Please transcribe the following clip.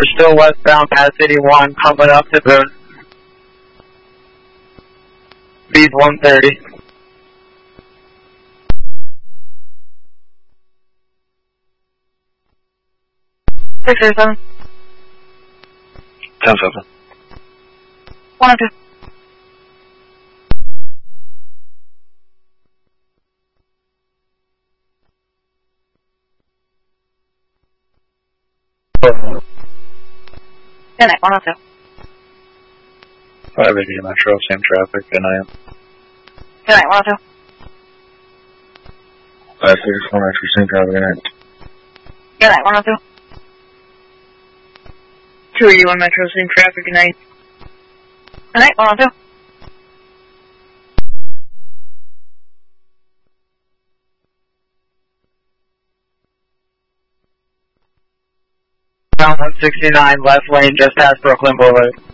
We're still westbound past 81, coming up to Boone. Speed 130. Six 7. 10-7. 102. Good night, 102. 580 Metro, same traffic, good night. Good night, 102. 561 Metro, same traffic, good night. Good night, 102. 281 Metro, same traffic, good night. Good night, 102. Bound 169, left lane, just past Brooklyn Boulevard.